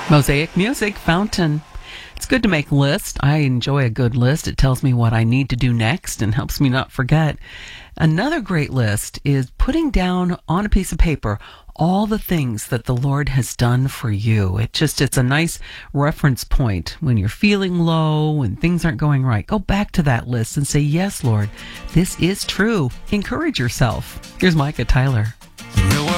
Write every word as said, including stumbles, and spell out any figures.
Mosaic Music Fountain. It's good to make lists. I enjoy a good list. It tells me what I need to do next and helps me not forget. Another great list is putting down on a piece of paper all the things that the Lord has done for you. It just, it's a nice reference point when you're feeling low, when things aren't going right. Go back to that list and say, yes, Lord, this is true. Encourage yourself. Here's Micah Tyler.